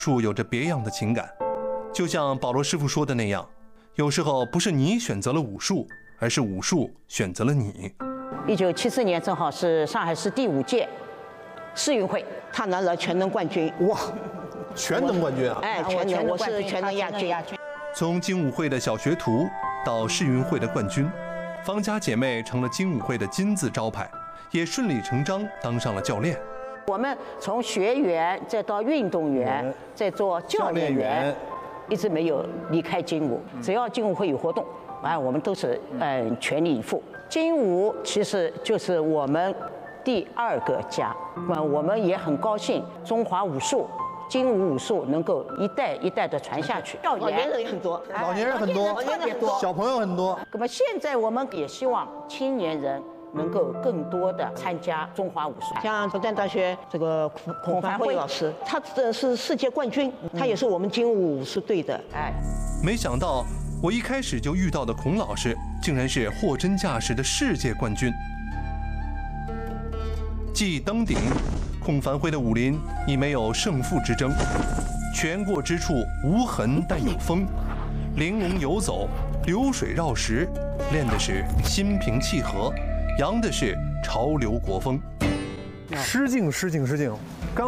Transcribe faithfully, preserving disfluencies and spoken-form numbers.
术有着别样的情感。就像保罗师傅说的那样，有时候不是你选择了武术，而是武术选择了你。 一九七四年正好是上海市第五届世运会， 他拿了全能冠军。 哇，全能冠军啊！ 哎，全能，我是全能亚军。 从精武会的小学徒到世运会的冠军，方家姐妹成了精武会的金字招牌，也顺理成章当上了教练。 我们从学员再到运动员，再做教练员，一直没有离开精武。只要精武会有活动，哎，我们都是嗯全力以赴。精武其实就是我们第二个家，那我们也很高兴，中华武术、精武武术能够一代一代的传下去。 老年人很多， 老年人很多， 老年人多， 小朋友很多。 那么现在我们也希望青年人能够更多的参加中华武术。 像复旦大学这个孔孔凡辉老师，他这是世界冠军，他也是我们精武武术队的。 哎， 没想到我一开始就遇到的孔老师，竟然是货真价实的世界冠军。既登顶，孔凡辉的武林已没有胜负之争，拳过之处无痕但有风，玲珑游走，流水绕石，练的是心平气和，扬的是潮流国风。 失敬失敬失敬。